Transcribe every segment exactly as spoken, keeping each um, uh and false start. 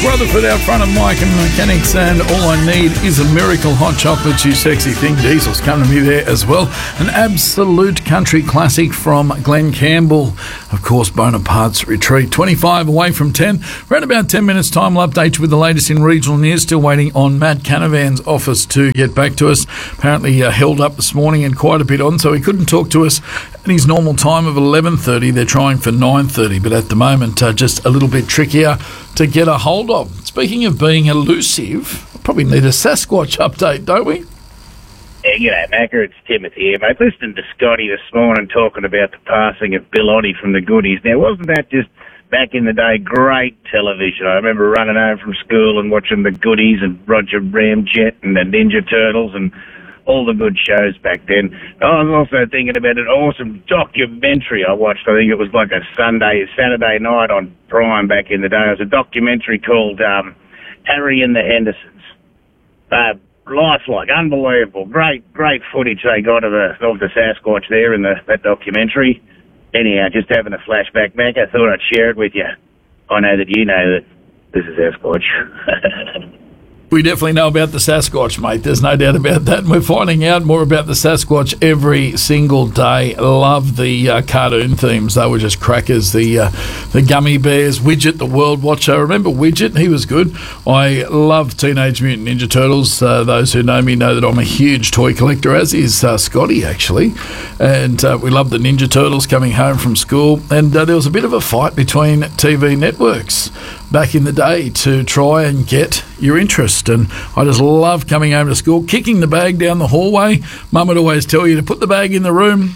Rutherford out front of Mike and Mechanics, and All I Need Is a Miracle. Hot Chocolate, You Sexy Thing. Diesel's come to me there as well. An absolute country classic from Glenn Campbell. Of course, Bonaparte's Retreat. twenty-five away from ten. Around about ten minutes' time, we'll update you with the latest in regional news. Still waiting on Matt Canavan's office to get back to us. Apparently uh, held up this morning and quite a bit on, so he couldn't talk to us at his normal time of eleven thirty. They're trying for nine thirty, but at the moment, uh, just a little bit trickier to get a hold of. Speaking of being elusive, we probably need a Sasquatch update, don't we? Yeah, g'day, Macca. It's Timothy here, mate. Listening to Scotty this morning talking about the passing of Bill Oddie from the Goodies. Now, wasn't that just back in the day great television? I remember running home from school and watching the Goodies and Roger Ramjet and the Ninja Turtles and all the good shows back then. I was also thinking about an awesome documentary I watched. I think it was like a Sunday, Saturday night on Prime back in the day. It was a documentary called um, Harry and the Hendersons. Uh, lifelike, unbelievable, great, great footage they got of the, of the Sasquatch there in the, that documentary. Anyhow, just having a flashback, Mac, I thought I'd share it with you. I know that you know that this is Sasquatch. We definitely know about the Sasquatch, mate. There's no doubt about that. And we're finding out more about the Sasquatch every single day. Love the uh, cartoon themes. They were just crackers. The uh, the Gummy Bears, Widget, the World Watcher. Remember Widget? He was good. I love Teenage Mutant Ninja Turtles. Uh, those who know me know that I'm a huge toy collector, as is uh, Scotty, actually. And uh, we love the Ninja Turtles coming home from school. And uh, there was a bit of a fight between T V networks back in the day to try and get your interest. And I just love coming home to school, kicking the bag down the hallway. Mum would always tell you to put the bag in the room.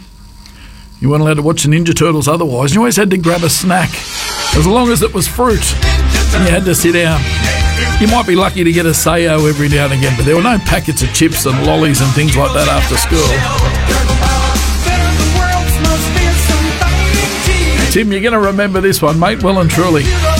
You weren't allowed to watch the Ninja Turtles otherwise. You always had to grab a snack, as long as it was fruit. And you had to sit down. You might be lucky to get a Sayo every now and again, but there were no packets of chips and lollies and things like that after school. Tim, you're going to remember this one, mate, well and truly.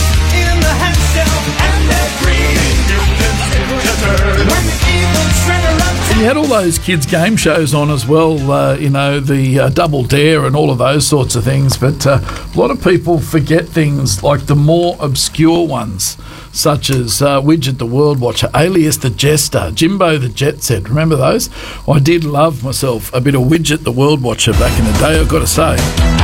And you had all those kids' game shows on as well, uh, you know, the uh, Double Dare and all of those sorts of things. But uh, a lot of people forget things like the more obscure ones, such as uh, Widget the World Watcher, Alias the Jester, Jimbo the Jet Set. Remember those? I did love myself a bit of Widget the World Watcher back in the day, I've got to say.